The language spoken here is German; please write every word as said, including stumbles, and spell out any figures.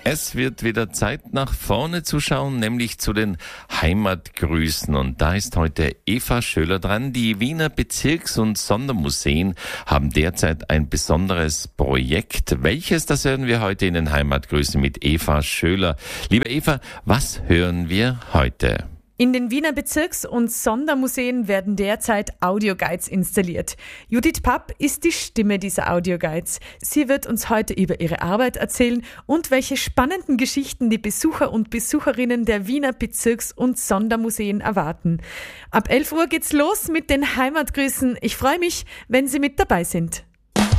Es wird wieder Zeit, nach vorne zu schauen, nämlich zu den Heimatgrüßen. Und da ist heute Eva Schöler dran. Die Wiener Bezirks- und Sondermuseen haben derzeit ein besonderes Projekt. Welches, das hören wir heute in den Heimatgrüßen mit Eva Schöler. Liebe Eva, was hören wir heute? In den Wiener Bezirks- und Sondermuseen werden derzeit Audioguides installiert. Judith Papp ist die Stimme dieser Audioguides. Sie wird uns heute über ihre Arbeit erzählen und welche spannenden Geschichten die Besucher und Besucherinnen der Wiener Bezirks- und Sondermuseen erwarten. Ab elf Uhr geht's los mit den Heimatgrüßen. Ich freue mich, wenn Sie mit dabei sind.